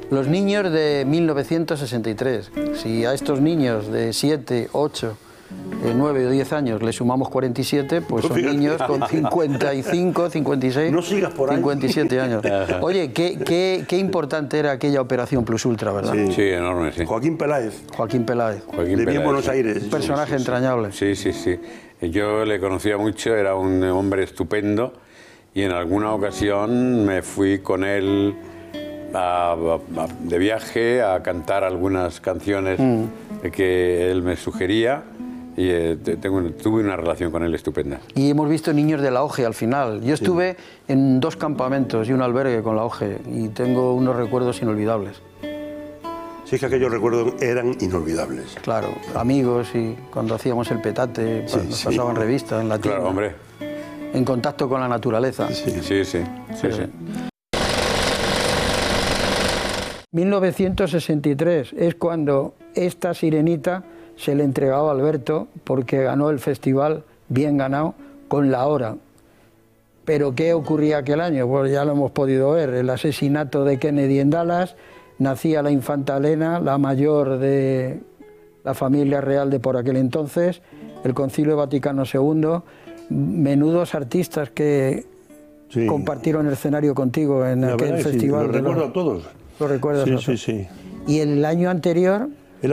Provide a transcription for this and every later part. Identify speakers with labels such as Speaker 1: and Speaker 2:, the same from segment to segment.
Speaker 1: Los niños de 1963, si a estos niños de 7, 8, 9 o 10 años le sumamos 47, pues son niños con 55, 56,
Speaker 2: no sigas por ahí.
Speaker 1: 57 años. Oye, qué importante era aquella operación Plus Ultra, ¿verdad?
Speaker 3: Sí, sí, enorme, sí.
Speaker 2: Joaquín Peláez.
Speaker 1: Joaquín Peláez.
Speaker 2: De bien Buenos Aires.
Speaker 1: Un personaje entrañable.
Speaker 3: Sí, sí, sí. Yo le conocía mucho, era un hombre estupendo y en alguna ocasión me fui con él de viaje a cantar algunas canciones que él me sugería. Y tuve una relación con él estupenda.
Speaker 1: Y hemos visto Niños de la OGE al final. Yo estuve en 2 campamentos y un albergue con la OGE y tengo unos recuerdos inolvidables.
Speaker 2: Sí, es que aquellos recuerdos eran inolvidables.
Speaker 1: Claro, amigos y cuando hacíamos el petate, nos pasaban revistas en la tienda.
Speaker 3: Claro, hombre.
Speaker 1: En contacto con la naturaleza.
Speaker 3: Sí, sí, sí. sí, sí.
Speaker 1: 1963 es cuando esta sirenita se le entregaba a Alberto porque ganó el festival, bien ganado, con La Hora. Pero ¿qué ocurría aquel año? Pues ya lo hemos podido ver, el asesinato de Kennedy en Dallas, nacía la infanta Elena, la mayor de la familia real de por aquel entonces, el Concilio Vaticano II, menudos artistas que compartieron el escenario contigo en aquel festival.
Speaker 2: Lo recuerdo a todos.
Speaker 1: ¿Lo recuerdas?
Speaker 2: Sí, sí, sí.
Speaker 1: Y el año anterior...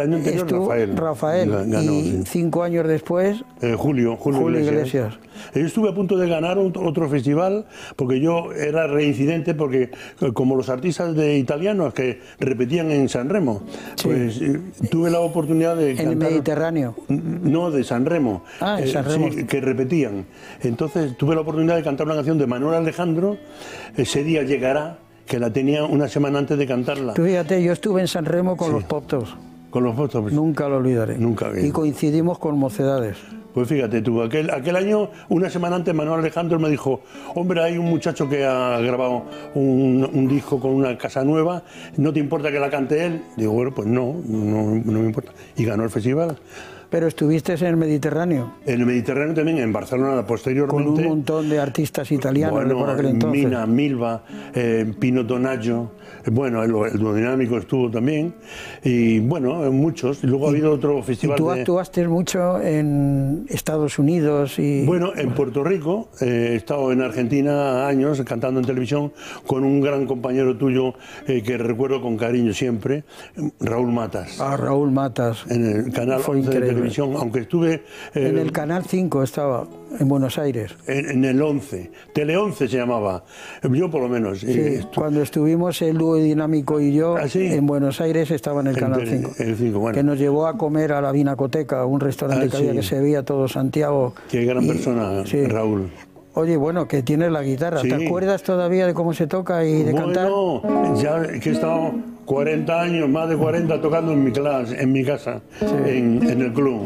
Speaker 1: Rafael
Speaker 2: ganó,
Speaker 1: y 5 años después
Speaker 2: Julio Iglesias. Yo estuve a punto de ganar otro festival porque yo era reincidente porque como los artistas de italianos que repetían en San Remo, pues tuve la oportunidad de
Speaker 1: cantar... ¿En el Mediterráneo?
Speaker 2: No, de San Remo.
Speaker 1: En San Remo.
Speaker 2: Sí, que repetían. Entonces tuve la oportunidad de cantar una canción de Manuel Alejandro, Ese día llegará, que la tenía una semana antes de cantarla.
Speaker 1: Tú fíjate, yo estuve en San Remo con los Pop-Tops.
Speaker 2: Con los Pop-Tops.
Speaker 1: Nunca lo olvidaré.
Speaker 2: Nunca.
Speaker 1: Y coincidimos con Mocedades.
Speaker 2: Pues fíjate tú, aquel año, una semana antes, Manuel Alejandro me dijo: hombre, hay un muchacho que ha grabado un disco con una casa nueva, ¿no te importa que la cante él? Digo, bueno, pues no me importa. Y ganó el festival.
Speaker 1: ¿Pero estuviste en el Mediterráneo?
Speaker 2: En el Mediterráneo también, en Barcelona posteriormente.
Speaker 1: Con un montón de artistas italianos de por aquel entonces.
Speaker 2: Mina, Milva, Pino Donaggio, bueno, el Duodinámico estuvo también, y bueno, muchos. Y luego ha habido otro festival.
Speaker 1: ¿Y tú actuaste mucho en Estados Unidos?
Speaker 2: Bueno, en Puerto Rico, he estado en Argentina años cantando en televisión con un gran compañero tuyo que recuerdo con cariño siempre, Raúl Matas.
Speaker 1: Raúl Matas.
Speaker 2: En el canal 11 de televisión, aunque estuve...
Speaker 1: en el canal 5 estaba, en Buenos Aires.
Speaker 2: En el 11, Tele 11 se llamaba, yo por lo menos.
Speaker 1: Sí, cuando estuvimos el dúo dinámico y yo en Buenos Aires estaba en el canal 5.
Speaker 2: El 5, bueno.
Speaker 1: Que nos llevó a comer a la Vinacoteca, un restaurante que había que se veía todo Santiago.
Speaker 2: Qué gran persona, Raúl.
Speaker 1: Oye, bueno, que tienes la guitarra. ¿Te acuerdas todavía de cómo se toca y de cantar?
Speaker 2: Bueno, ya que he estado 40 años, más de 40, tocando en mi casa, en el club.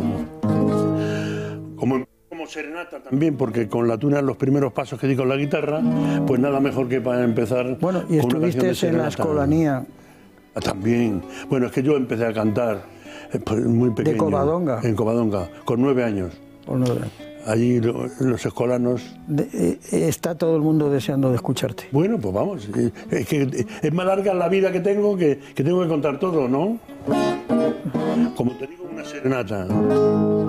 Speaker 2: Como serenata también, porque con la tuna los primeros pasos que di con la guitarra, pues nada mejor que para empezar.
Speaker 1: Bueno, y estuviste en la Escolanía.
Speaker 2: También. Bueno, es que yo empecé a cantar muy pequeño.
Speaker 1: ¿De Covadonga?
Speaker 2: En Covadonga, con 9 años.
Speaker 1: Con 9.
Speaker 2: Allí los escolanos...
Speaker 1: Está todo el mundo deseando de escucharte.
Speaker 2: Bueno, pues vamos. Es que es más larga la vida que tengo que tengo que contar todo, ¿no? Como te digo, una serenata.